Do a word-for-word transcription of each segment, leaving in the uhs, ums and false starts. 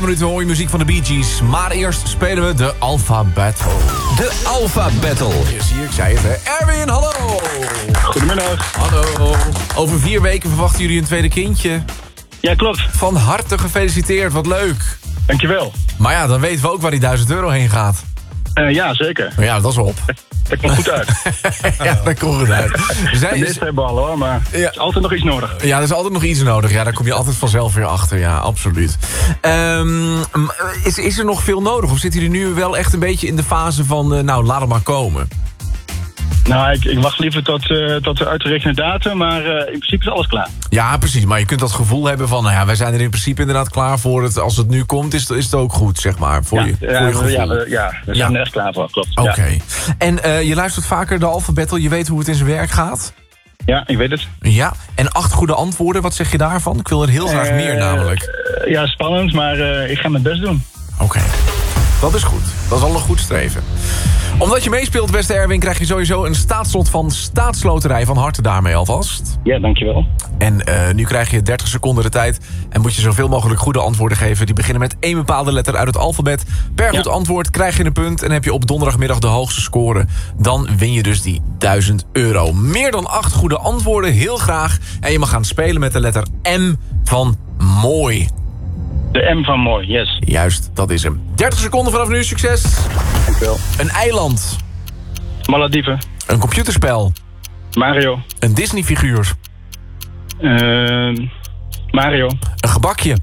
paar minuten hoor je muziek van de Bee Gees. Maar eerst spelen we de Alpha Battle. De Alpha Battle. Hier zie je, ik zei het hè. Erwin, hallo. Goedemiddag. Hallo. Over vier weken verwachten jullie een tweede kindje. Ja, klopt. Van harte gefeliciteerd, wat leuk. Dankjewel. Maar ja, dan weten we ook waar die duizend euro heen gaat. Uh, ja, zeker. Maar ja, dat is op. Dat komt goed uit. Ja, dat komt goed uit. Zij, de eerste hebben al hoor, maar ja. Er is altijd nog iets nodig. Ja, er is altijd nog iets nodig. Ja, daar kom je altijd vanzelf weer achter. Ja, absoluut. Um, is, is er nog veel nodig? Of zitten jullie nu wel echt een beetje in de fase van... Uh, nou, laat het maar komen? Nou, ik, ik wacht liever tot, uh, tot de uitgerekende datum, maar uh, in principe is alles klaar. Ja, precies. Maar je kunt dat gevoel hebben van... nou ja, wij zijn er in principe inderdaad klaar voor. Het, als het nu komt, is, is het ook goed, zeg maar. Voor ja, je, ja, voor je gevoel. Ja, we, ja, we zijn ja. er echt klaar voor, klopt. Oké. Okay. Ja. En uh, je luistert vaker de Alpha Battle. Je weet hoe het in zijn werk gaat? Ja, ik weet het. Ja, en acht goede antwoorden. Wat zeg je daarvan? Ik wil er heel graag uh, meer namelijk. Uh, ja, spannend, maar uh, ik ga mijn best doen. Oké. Okay. Dat is goed. Dat is al een goed streven. Omdat je meespeelt, beste Erwin, krijg je sowieso een staatslot van Staatsloterij. Van harte daarmee alvast. Ja, dankjewel. En uh, nu krijg je dertig seconden de tijd. En moet je zoveel mogelijk goede antwoorden geven. Die beginnen met één bepaalde letter uit het alfabet. Per goed ja. antwoord krijg je een punt. En heb je op donderdagmiddag de hoogste score. Dan win je dus die duizend euro. Meer dan acht goede antwoorden, heel graag. En je mag gaan spelen met de letter M van mooi. De M van mooi, yes. Juist, dat is hem. dertig seconden vanaf nu, succes. Dankjewel. Een eiland. Malediven. Een computerspel. Mario. Een Disney-figuur. Uh, Mario. Een gebakje.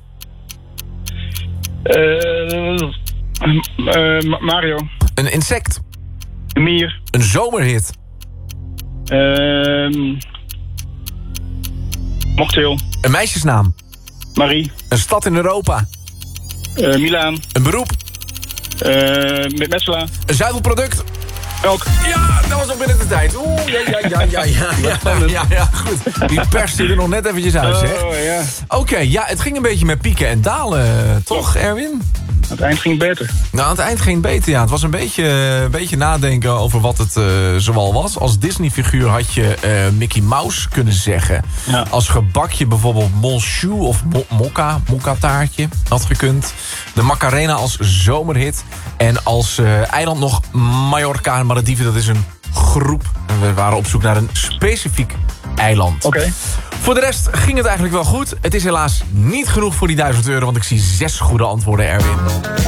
Uh, uh, Mario. Een insect. Een mier. Een zomerhit. Uh, mocktail. Een meisjesnaam. Marie. Een stad in Europa. Uh, Milaan. Een beroep. Uh, met Metsela. Een zuivelproduct. Elk. Ja, dat was ook binnen de tijd. Oeh, ja, ja, ja, ja, ja, ja, ja, ja, goed. Die perst er nog net eventjes uit, zeg. Oh, ja. Oké, okay, ja, het ging een beetje met pieken en dalen, toch, Erwin? Aan het eind ging het beter. Nou, aan het eind ging het beter, ja. Het was een beetje, een beetje nadenken over wat het uh, zoal was. Als Disney-figuur had je uh, Mickey Mouse kunnen zeggen. Ja. Als gebakje bijvoorbeeld Monsieur of mo Mokka, Mokka-taartje had gekund. De Macarena als zomerhit. En als uh, eiland nog Mallorca en Malediven, dat is een groep. En we waren op zoek naar een specifiek eiland. Oké. Okay. Voor de rest ging het eigenlijk wel goed. Het is helaas niet genoeg voor die duizend euro, want ik zie zes goede antwoorden, Erwin.